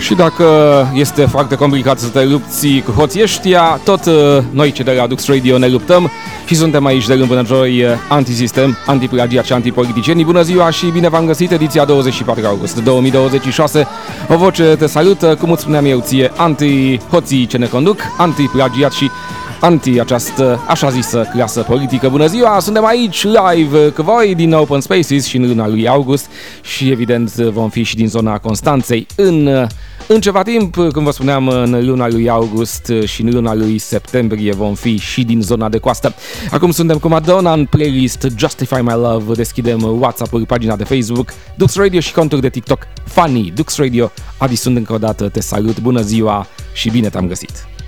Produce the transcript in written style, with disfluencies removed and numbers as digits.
Și dacă este foarte complicat să te lupți cu hoții ăștia, tot noi cei de la Dux Radio ne luptăm și suntem aici de luni până joi, antisistem, antiplagiat și antipoliticieni. Bună ziua și bine v-am găsit, ediția 24 august 2026. O voce te salută, cum îți spuneam eu ție, anti-hoții ce ne conduc, antiplagiat și anti-această așa zisă clasă politică. Bună ziua, suntem aici live cu voi din Open Spaces și în luna lui august și evident vom fi și din zona Constanței în ceva timp, cum vă spuneam, în luna lui august și în luna lui septembrie vom fi și din zona de coastă. Acum suntem cu Madonna în playlist Justify My Love, deschidem WhatsApp-ul, pagina de Facebook, Dux Radio și conturi de TikTok Funny Dux Radio. Adi, sunt încă o dată, te salut, bună ziua și bine te-am găsit!